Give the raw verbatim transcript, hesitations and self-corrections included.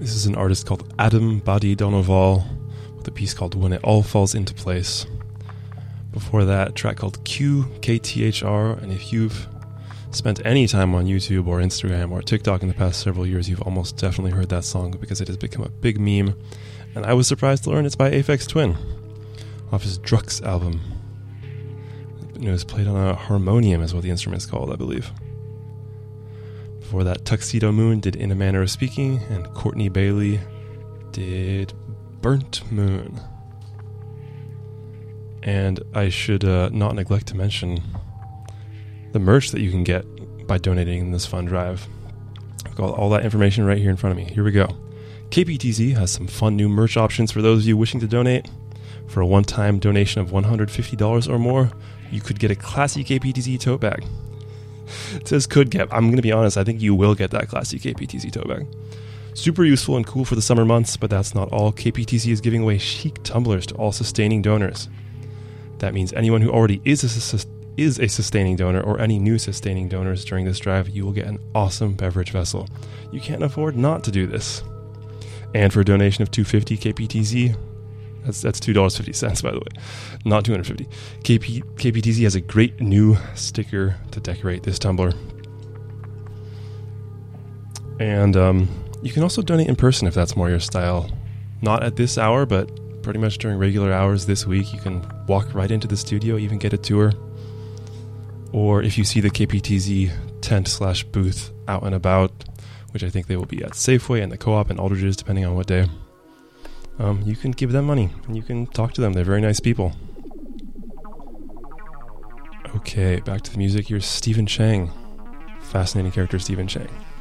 This is an artist called Adam Badi Donoval with a piece called When It All Falls Into Place. Before that, a track called Q K T H R, and if you've spent any time on YouTube or Instagram or TikTok in the past several years, you've almost definitely heard that song because it has become a big meme, and I was surprised to learn it's by Aphex Twin, off his Drux album. It was played on a harmonium is what the instrument's called, I believe. Before that, Tuxedo Moon did In a Manner of Speaking, and Courtney Bailey did Burnt Moon. And I should uh, not neglect to mention the merch that you can get by donating in this fund drive. I've got all that information right here in front of me. Here we go. K P T Z has some fun new merch options for those of you wishing to donate. For a one-time donation of one hundred fifty dollars or more, you could get a classy K P T Z tote bag. It says could get. I'm going to be honest, I think you will get that classy K P T Z tote bag. Super useful and cool for the summer months, but that's not all. K P T Z is giving away chic tumblers to all sustaining donors. That means anyone who already is a, is a sustaining donor or any new sustaining donors during this drive, you will get an awesome beverage vessel. You can't afford not to do this. And for a donation of two hundred fifty dollars K P T Z, That's that's two dollars and fifty cents, by the way, not two hundred fifty dollars. K P, K P T Z has a great new sticker to decorate this tumbler. And um, you can also donate in person if that's more your style. Not at this hour, but pretty much during regular hours this week. You can walk right into the studio, even get a tour. Or if you see the K P T Z tent slash booth out and about, which I think they will be at Safeway and the Co-op and Aldridge's, depending on what day. Um, you can give them money, and you can talk to them. They're very nice people. Okay, back to the music. Here's Stephen Chang. Fascinating character, Stephen Chang.